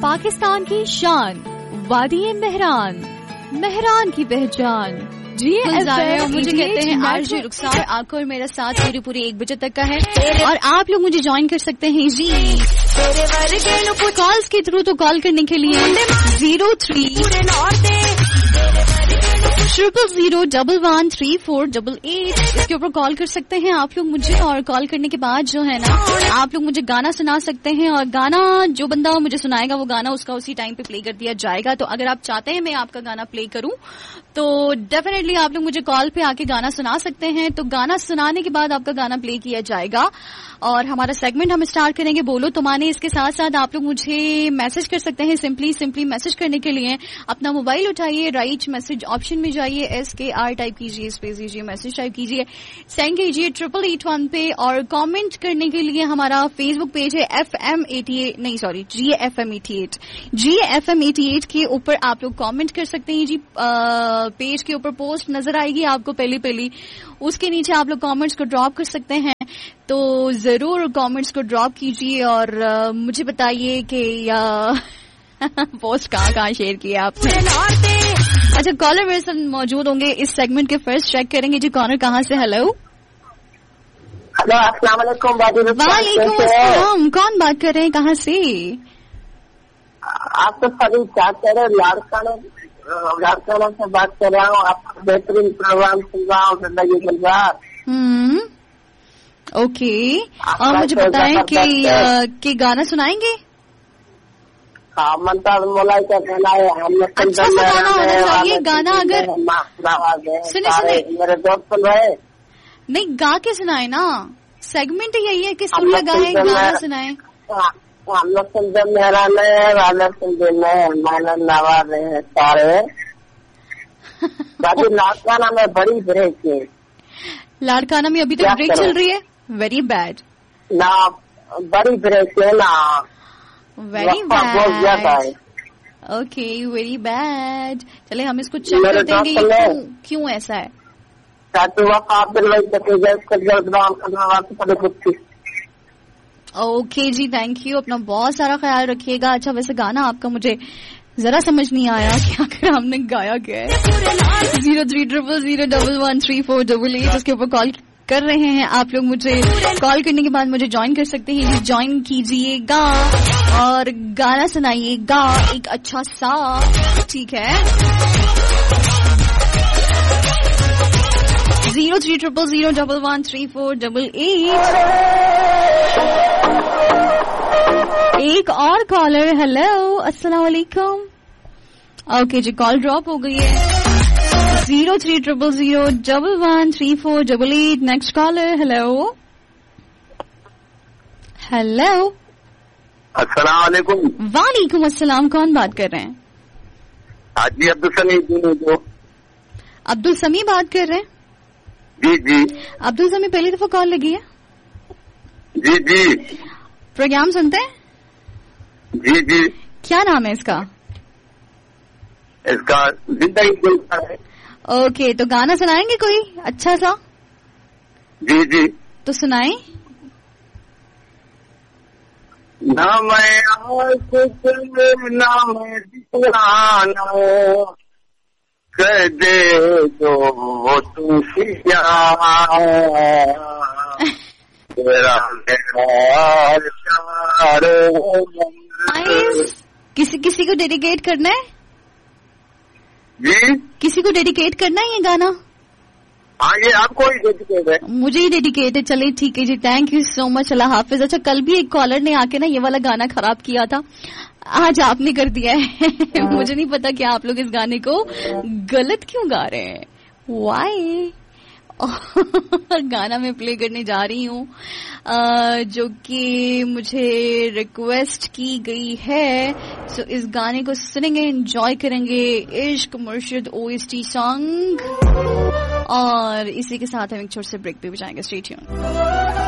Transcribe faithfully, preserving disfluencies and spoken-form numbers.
پاکستان کی شان، وادی مہران، مہران کی پہچان، جی مجھے کہتے ہیں آج جی رخسار آپ کو اور میرا ساتھ پوری پوری ایک بجے تک کا ہے، اور آپ لوگ مجھے جوائن کر سکتے ہیں جی کالز کے تھرو. تو کال کرنے کے لیے zero three triple zero double one three four double eight اس کے اوپر کال کر سکتے ہیں آپ لوگ مجھے. اور کال کرنے کے بعد جو ہے نا آپ لوگ مجھے گانا سنا سکتے ہیں، اور گانا جو بندہ مجھے سنائے گا وہ گانا اس کا اسی ٹائم پہ پلے کر دیا جائے گا. تو اگر آپ چاہتے ہیں میں آپ کا گانا پلے کروں تو ڈیفینیٹلی آپ لوگ مجھے کال پہ آ کے گانا سنا سکتے ہیں. تو گانا سنانے کے بعد آپ کا گانا پلے کیا جائے گا اور ہمارا سیگمنٹ ہم اسٹارٹ کریں گے بولو تمہانے. اس کے ساتھ ساتھ آپ لوگ مجھے میسج کر سکتے ہیں. سمپلی سمپلی میسج کرنے کے لیے اپنا موبائل اٹھائیے، رائٹ میسج آپشن میں جائیے، ایس کے آر ٹائپ کیجیے، اسپیس دیجیے، میسج ٹائپ کیجیے، سینڈ کیجیے ٹریپل ایٹ ون پہ. اور کامنٹ کرنے کے لیے ہمارا فیس بک پیج ہے ایف ایم ایٹی ایٹ نہیں سوری جی ایف ایم ایٹی ایٹ جی ایف ایم ایٹی ایٹ کے اوپر آپ لوگ کامنٹ کر سکتے ہیں جی. پیج کے اوپر پوسٹ نظر آئے گی آپ کو پہلی پہلی، اس کے نیچے آپ لوگ کامنٹس کو ڈراپ کر سکتے ہیں. تو ضرور کامنٹس کو ڈراپ کیجیے اور مجھے بتائیے کہ پوسٹ کہاں کہاں شیئر کیا آپ نے. اچھا کالر میرے ساتھ موجود ہوں گے اس سیگمنٹ کے. فرسٹ چیک کریں گے جی کالر کہاں سے. ہیلو ہلو السلام علیکم. وعلیکم السلام. کون بات کر رہے ہیں، کہاں سے؟ آپ تو سبھی چاہتے رہے لاڑکانہ لاڑکانہ سے بات کر رہا ہوں. آپ کا بہترین پروگرام سن رہا ہوں زندگی گلزار. ہوں اوکے. اور مجھے بتائیں کہ گانا سنائیں گے؟ ہاں منتا مولائی کا کہنا ہے ہم اچھا سا گانا ہونا چاہیے. گانا اگر سنے سنے میرے دوست سن رہے نہیں گا کے سنائے نا. سیگمنٹ یہی ہے کہ سن لگائے گانا سنائے. ہم لوگ سنتے مہران ہے والے سنتے میں محنت نواز ہیں سارے. باقی لاڑکانہ میں بڑی بریک ہے. لاڑکانہ میں ابھی تک بریک چل رہی ہے. Very bad. نہ بڑی بریک ہے نا. Very bad. Okay very bad. چلے ہم اس کو چیک کر دیں گے کیوں ایسا ہے. Okay G thank you. اپنا بہت سارا خیال رکھیے گا. اچھا ویسے گانا آپ کا مجھے ذرا سمجھ نہیں آیا کہ آخر ہم نے گایا کیا ہے. Zero three triple zero double one three four double eight اس کے اوپر کال کر رہے ہیں آپ لوگ. مجھے کال کرنے کے بعد مجھے جوائن کر سکتے ہیں. جوائن کیجیے گا اور گانا سنائیے گا ایک اچھا سا. ٹھیک ہے. Zero three triple zero double one three four double eight. ایک اور کالر. ہیلو السلام علیکم. اوکے جی کال ڈراپ ہو گئی ہے. Zero three triple zero double one three four double eight. Next collar. Hello hello السلام علیکم. وعلیکم السلام. کون بات کر رہے ہیں؟ حاجی عبدالسمی. عبدالسمی بات کر رہے ہیں؟ جی جی. عبدالسمی پہلی دفعہ کال لگی ہے؟ جی جی. پروگرام سنتے ہیں؟ جی جی. کیا نام ہے اس کا؟ اس کا زندگی گلزار ہے. اوکے تو گانا سنائیں گے کوئی اچھا سا؟ جی جی. تو سنائیں. نہ میں عاشق نہ میں دیوانہ کہہ دے تو تو سیاہ تیرا میرا کسی کسی کو ڈیڈیکیٹ کرنا ہے؟ جی کسی کو ڈیڈیکیٹ کرنا ہے یہ گانا؟ ہاں یہ آپ کو ہی ڈیڈیکیٹ ہے. مجھے ہی ڈیڈیکیٹ ہے. چلیے ٹھیک ہے جی تھینک یو سو مچ. اللہ حافظ. اچھا کل بھی ایک کالر نے آ کے نا یہ والا گانا خراب کیا تھا. آج آپ نے کر دیا ہے. مجھے نہیں پتا کہ آپ لوگ اس گانے کو غلط کیوں گا رہے ہیں. وائی گانا میں پلے کرنے جا رہی ہوں جو کہ مجھے ریکویسٹ کی گئی ہے. سو اس گانے کو سنیں گے، انجوائے کریں گے. عشق مرشد او ایس ٹی سانگ. اور اسی کے ساتھ ہم ایک چھوٹے سے بریک پہ بھی جائیں گے. Stay tune.